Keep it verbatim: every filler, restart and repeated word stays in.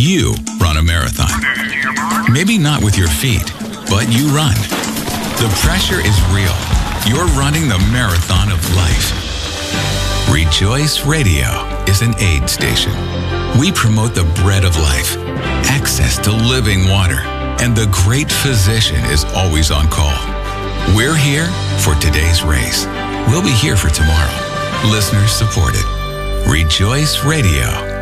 You run a marathon. Maybe not with your feet, but you run. The pressure is real. You're running the marathon of life. Rejoice Radio is an aid station. We promote the bread of life, access to living water, and the great physician is always on call. We're here for today's race. We'll be here for tomorrow. Listeners supported. Rejoice Radio.